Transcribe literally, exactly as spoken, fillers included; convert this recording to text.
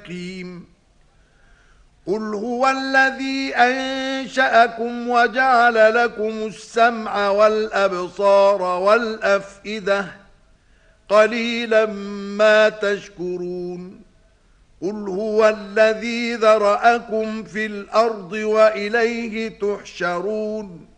مستقيم قل هو الذي أنشأكم وجعل لكم السمع والأبصار والأفئدة قليلا ما تشكرون قل هو الذي ذرأكم في الأرض وإليه تحشرون